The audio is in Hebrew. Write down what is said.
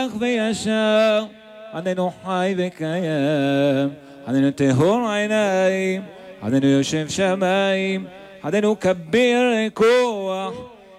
וישר, עננו חי וקיים, עננו טהור עיניים, עננו יושב שמיים, עננו כביר כוח,